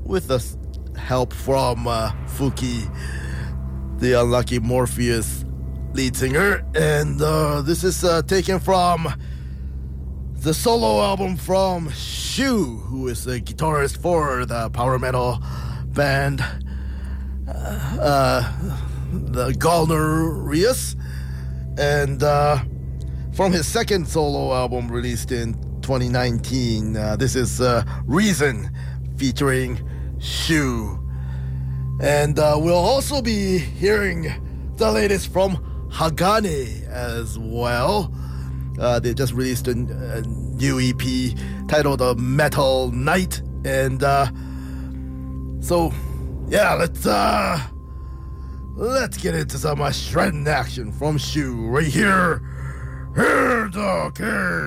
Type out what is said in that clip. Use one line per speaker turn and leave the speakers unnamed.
with the help from Fuki, the unlucky Morpheus lead singer. And this is taken from the solo album from Shu, who is a guitarist for the power metal band the Galnerius. And from his second solo album released in 2019, this is Reason featuring Shu. And we'll also be hearing the latest from Hagane as well. They just released a new EP titled Metal Night. And so, yeah, let's get into some shredding action from Shu right here. Here the King.